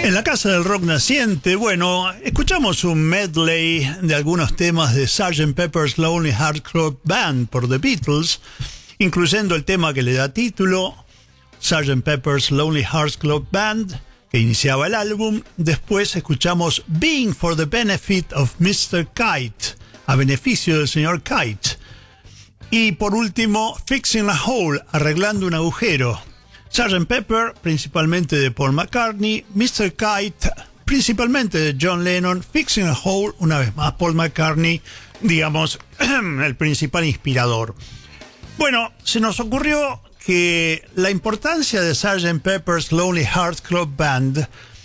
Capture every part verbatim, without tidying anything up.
En la Casa del Rock Naciente, bueno, escuchamos un medley de algunos temas de sergeant Pepper's Lonely Hearts Club Band por The Beatles, incluyendo el tema que le da título, sergeant Pepper's Lonely Hearts Club Band, que iniciaba el álbum. Después escuchamos Being for the Benefit of mister Kite, a beneficio del señor Kite. Y por último, Fixing a Hole, arreglando un agujero. sergeant Pepper, principalmente de Paul McCartney, mister Kite, principalmente de John Lennon, Fixing a Hole, una vez más, Paul McCartney, digamos, el principal inspirador. Bueno, se nos ocurrió que la importancia de sergeant Pepper's Lonely Hearts Club Band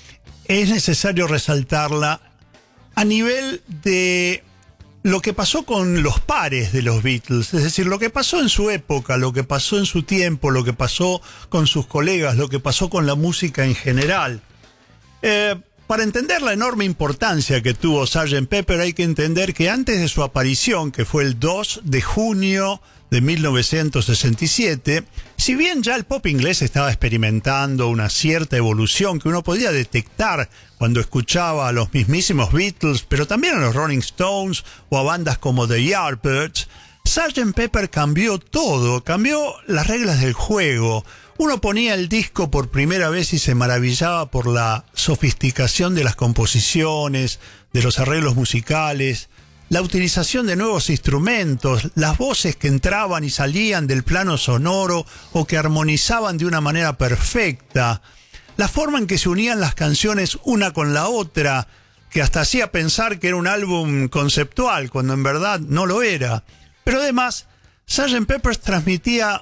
es necesario resaltarla a nivel de lo que pasó con los pares de los Beatles, es decir, lo que pasó en su época, lo que pasó en su tiempo, lo que pasó con sus colegas, lo que pasó con la música en general. Eh, para entender la enorme importancia que tuvo sergeant Pepper hay que entender que antes de su aparición, que fue el dos de junio de mil novecientos sesenta y siete, si bien ya el pop inglés estaba experimentando una cierta evolución que uno podía detectar cuando escuchaba a los mismísimos Beatles, pero también a los Rolling Stones o a bandas como The Yardbirds, sergeant Pepper cambió todo, cambió las reglas del juego. Uno ponía el disco por primera vez y se maravillaba por la sofisticación de las composiciones, de los arreglos musicales, la utilización de nuevos instrumentos, las voces que entraban y salían del plano sonoro o que armonizaban de una manera perfecta, la forma en que se unían las canciones una con la otra, que hasta hacía pensar que era un álbum conceptual, cuando en verdad no lo era. Pero además, sergeant Pepper transmitía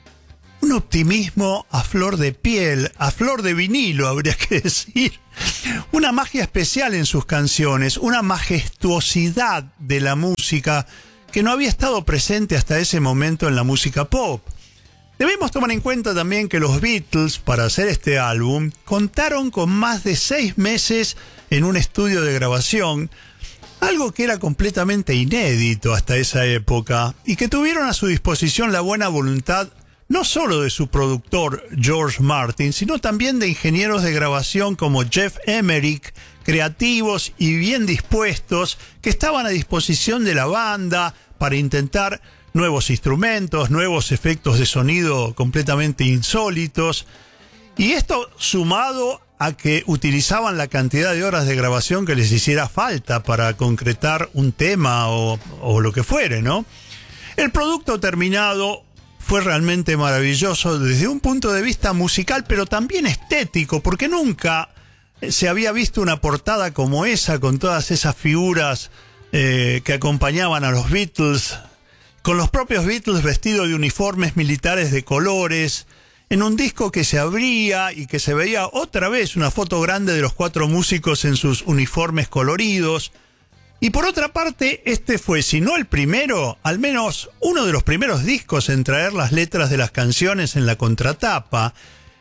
un optimismo a flor de piel, a flor de vinilo, habría que decir. Una magia especial en sus canciones, una majestuosidad de la música que no había estado presente hasta ese momento en la música pop. Debemos tomar en cuenta también que los Beatles, para hacer este álbum, contaron con más de seis meses en un estudio de grabación, algo que era completamente inédito hasta esa época, y que tuvieron a su disposición la buena voluntad no solo de su productor George Martin, sino también de ingenieros de grabación como Jeff Emerick, creativos y bien dispuestos, que estaban a disposición de la banda para intentar nuevos instrumentos, nuevos efectos de sonido completamente insólitos. Y esto sumado a que utilizaban la cantidad de horas de grabación que les hiciera falta para concretar un tema o, o lo que fuere, ¿no? El producto terminado fue realmente maravilloso desde un punto de vista musical, pero también estético, porque nunca se había visto una portada como esa, con todas esas figuras eh, que acompañaban a los Beatles, con los propios Beatles vestidos de uniformes militares de colores, en un disco que se abría y que se veía otra vez una foto grande de los cuatro músicos en sus uniformes coloridos. Y por otra parte, este fue, si no el primero, al menos uno de los primeros discos en traer las letras de las canciones en la contratapa.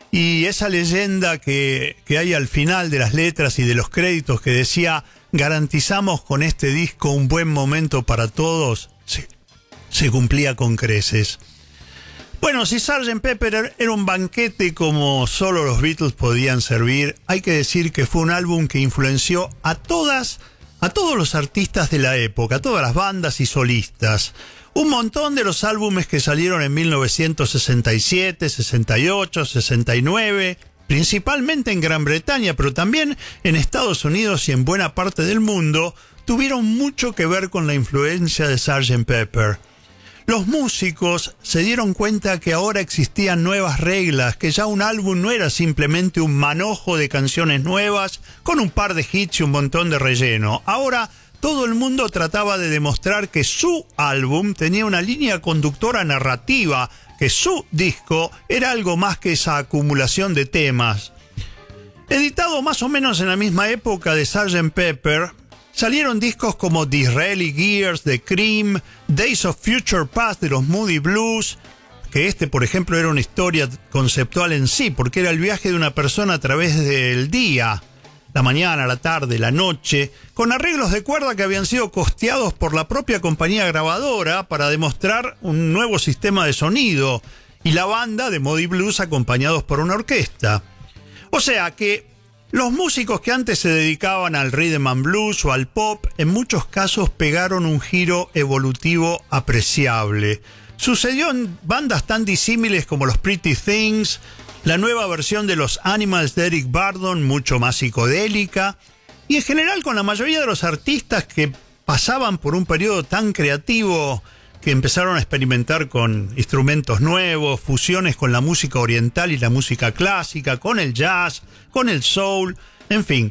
Y esa leyenda que, que hay al final de las letras y de los créditos que decía: garantizamos con este disco un buen momento para todos, se, se cumplía con creces. Bueno, si sergeant Pepper era un banquete como solo los Beatles podían servir, hay que decir que fue un álbum que influenció a todas a todos los artistas de la época, a todas las bandas y solistas. Un montón de los álbumes que salieron en mil novecientos sesenta y siete, sesenta y ocho, sesenta y nueve, principalmente en Gran Bretaña, pero también en Estados Unidos y en buena parte del mundo, tuvieron mucho que ver con la influencia de sergeant Pepper. Los músicos se dieron cuenta que ahora existían nuevas reglas, que ya un álbum no era simplemente un manojo de canciones nuevas con un par de hits y un montón de relleno. Ahora todo el mundo trataba de demostrar que su álbum tenía una línea conductora narrativa, que su disco era algo más que esa acumulación de temas. Editado más o menos en la misma época de sergeant Pepper, salieron discos como Disraeli Gears de Cream, Days of Future Past de los Moody Blues, que este, por ejemplo, era una historia conceptual en sí, porque era el viaje de una persona a través del día, la mañana, la tarde, la noche, con arreglos de cuerda que habían sido costeados por la propia compañía grabadora para demostrar un nuevo sistema de sonido, y la banda de Moody Blues acompañados por una orquesta. O sea que Los músicos que antes se dedicaban al rhythm and blues o al pop, en muchos casos pegaron un giro evolutivo apreciable. Sucedió en bandas tan disímiles como los Pretty Things, la nueva versión de los Animals de Eric Burdon, mucho más psicodélica, y en general con la mayoría de los artistas que pasaban por un periodo tan creativo que empezaron a experimentar con instrumentos nuevos, fusiones con la música oriental y la música clásica, con el jazz, con el soul, en fin.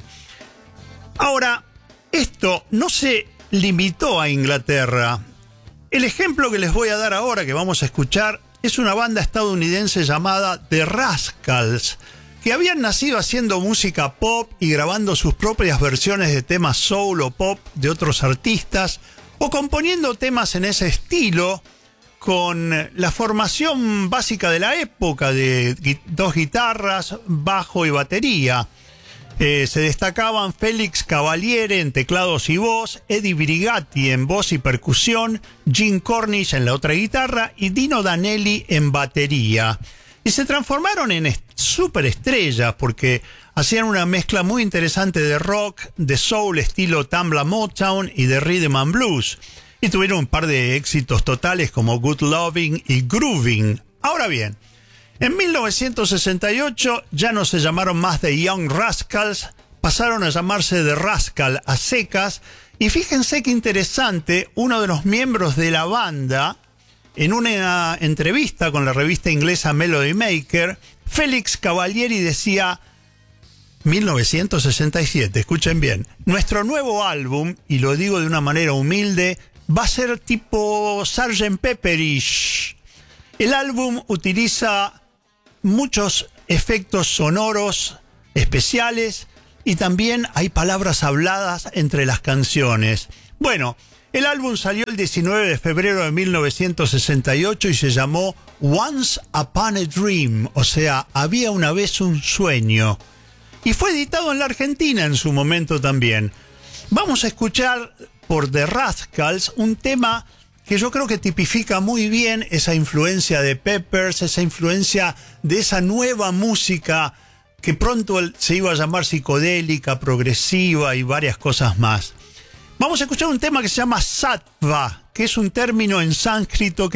Ahora, esto no se limitó a Inglaterra. El ejemplo que les voy a dar ahora, que vamos a escuchar, es una banda estadounidense llamada The Rascals, que habían nacido haciendo música pop y grabando sus propias versiones de temas soul o pop de otros artistas, o componiendo temas en ese estilo con la formación básica de la época de dos guitarras, bajo y batería. Eh, se destacaban Félix Cavaliere en teclados y voz, Eddie Brigatti en voz y percusión, Jim Cornish en la otra guitarra y Dino Danelli en batería. Y se transformaron en superestrellas porque hacían una mezcla muy interesante de rock, de soul estilo Tambla Motown y de rhythm and blues. Y tuvieron un par de éxitos totales como Good Loving y Grooving. Ahora bien, en mil novecientos sesenta y ocho ya no se llamaron más The Young Rascals, pasaron a llamarse The Rascal a secas. Y fíjense qué interesante, uno de los miembros de la banda, en una entrevista con la revista inglesa Melody Maker, Félix Cavalieri decía: mil novecientos sesenta y siete, escuchen bien, nuestro nuevo álbum, y lo digo de una manera humilde, va a ser tipo sergeant Pepperish. El álbum utiliza muchos efectos sonoros especiales y también hay palabras habladas entre las canciones. Bueno, el álbum salió el diecinueve de febrero de mil novecientos sesenta y ocho y se llamó Once Upon a Dream, o sea, había una vez un sueño. Y fue editado en la Argentina en su momento también. Vamos a escuchar por The Rascals un tema que yo creo que tipifica muy bien esa influencia de Peppers, esa influencia de esa nueva música que pronto se iba a llamar psicodélica, progresiva y varias cosas más. Vamos a escuchar un tema que se llama Sattva, que es un término en sánscrito que